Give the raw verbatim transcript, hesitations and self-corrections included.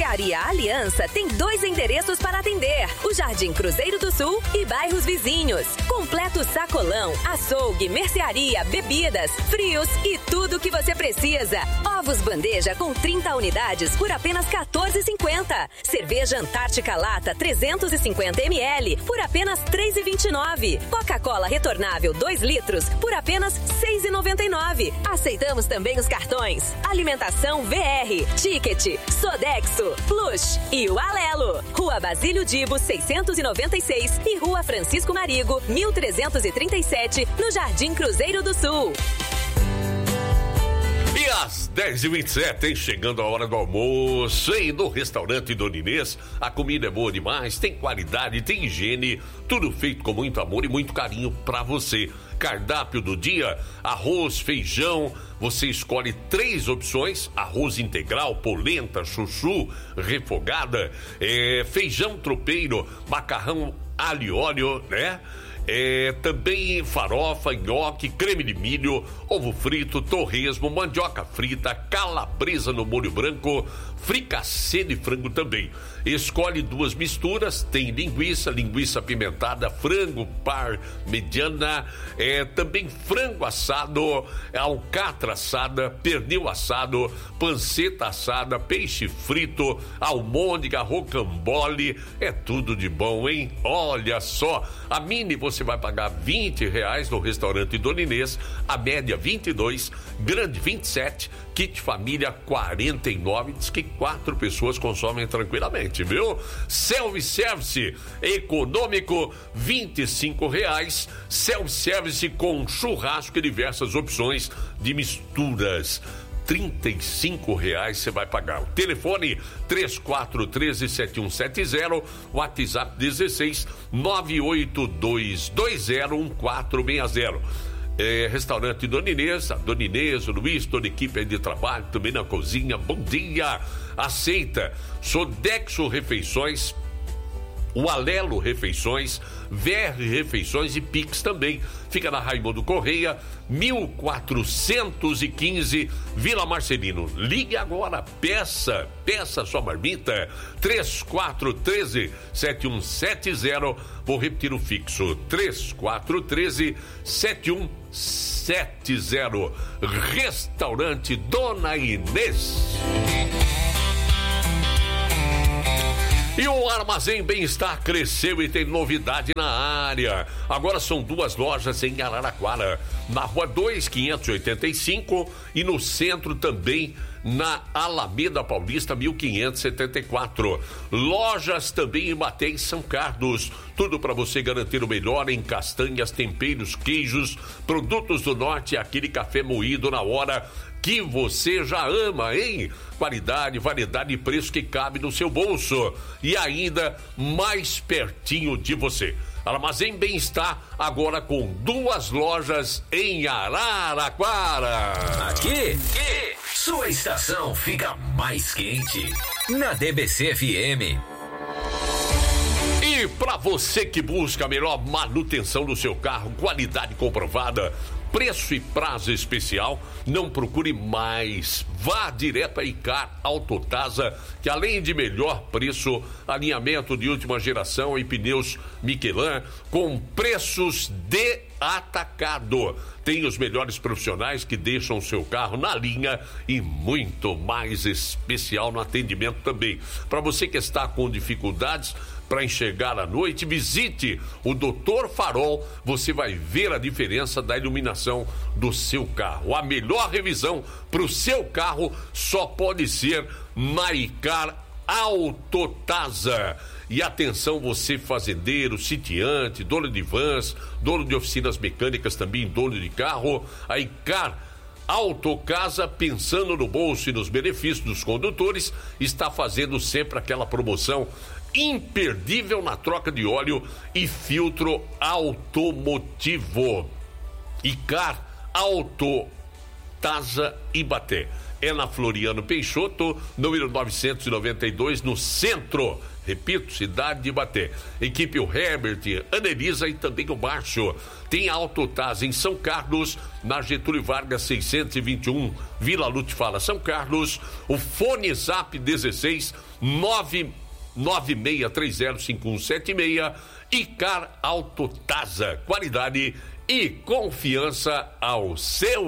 Mercearia Aliança tem dois endereços para atender: o Jardim Cruzeiro do Sul e bairros vizinhos. Completo sacolão, açougue, mercearia, bebidas, frios e tudo o que você precisa. Ovos bandeja com trinta unidades por apenas quatorze reais e cinquenta centavos. Cerveja Antártica Lata trezentos e cinquenta mililitros por apenas três reais e vinte e nove centavos. Coca-Cola retornável dois litros por apenas seis reais e noventa e nove centavos. Aceitamos também os cartões Alimentação V R, Ticket, Sodexo, Plus e o Alelo. Rua Basílio Dibo seiscentos e noventa e seis e Rua Francisco Marigo mil trezentos e trinta e sete, no Jardim Cruzeiro do Sul. E às dez e vinte e sete, hein? Chegando a hora do almoço, hein? No restaurante Dona Inês, a comida é boa demais, tem qualidade, tem higiene, tudo feito com muito amor e muito carinho pra você. Cardápio do dia: arroz, feijão, você escolhe três opções: arroz integral, polenta, chuchu, refogada, é, feijão tropeiro, macarrão alho e óleo, né? É, também farofa, nhoque, creme de milho, ovo frito, torresmo, mandioca frita, calabresa no molho branco, fricassê de frango também. Escolhe duas misturas, tem linguiça, linguiça apimentada, frango parmegiana, é, também frango assado, alcatra assada, pernil assado, panceta assada, peixe frito, almôndega, rocambole, é tudo de bom, hein? Olha só, a mini você vai pagar vinte reais no restaurante Dona Inês, a média vinte e dois, grande vinte e sete, kit família quarenta e nove, diz que quatro pessoas consomem tranquilamente, viu? Self-service econômico, vinte e cinco reais, self-service com churrasco e diversas opções de misturas. trinta e cinco reais você vai pagar. O telefone três quatro um três, sete um sete zero, WhatsApp dezesseis, nove oito dois dois zero um quatro seis zero. É, restaurante Dona Inês, a Dona Inês, o Luiz, toda a equipe aí de trabalho, também na cozinha, bom dia. Aceita Sodexo Refeições, o Alelo Refeições, V R Refeições e Pix também. Fica na Raimundo Correia, mil quatrocentos e quinze, Vila Marcelino. Ligue agora, peça, peça sua marmita, três quatro um três, sete um sete zero. Vou repetir o fixo, três quatro um três, sete um sete zero. Restaurante Dona Inês. E o Armazém Bem-Estar cresceu e tem novidade na área. Agora são duas lojas em Araraquara, na Rua dois, quinhentos e oitenta e cinco, e no centro também na Alameda Paulista mil quinhentos e setenta e quatro. Lojas também em Maté e São Carlos. Tudo para você garantir o melhor em castanhas, temperos, queijos, produtos do norte e aquele café moído na hora que você já ama, hein? Qualidade, variedade e preço que cabe no seu bolso e ainda mais pertinho de você. Armazém Bem-Estar, agora com duas lojas em Araraquara. Aqui, aqui, sua estação fica mais quente. Na D B C F M. E para você que busca a melhor manutenção do seu carro, qualidade comprovada, preço e prazo especial, não procure mais. Vá direto a Icar Autotasa, que além de melhor preço, alinhamento de última geração e pneus Michelin, com preços de atacado. Tem os melhores profissionais que deixam o seu carro na linha e muito mais especial no atendimento também. Para você que está com dificuldades para enxergar à noite, visite o doutor Farol. Você vai ver a diferença da iluminação do seu carro. A melhor revisão para o seu carro só pode ser na Icar Autotasa. E atenção, você fazendeiro, sitiante, dono de vans, dono de oficinas mecânicas também, dono de carro, a Icar Autocasa, pensando no bolso e nos benefícios dos condutores, está fazendo sempre aquela promoção imperdível na troca de óleo e filtro automotivo. Icar Autotasa Ibaté. é na Floriano Peixoto, número novecentos e noventa e dois, no centro. Repito, cidade de Ibaté. Equipe o Herbert, Anelisa e também o Baixo. Tem Autotaz em São Carlos, na Getúlio Vargas seiscentos e vinte e um, Vila Lute Fala, São Carlos. O Fone Zap dezesseis nove nove seis três zero cinco um sete seis. Icar Autotaza, qualidade e confiança ao seu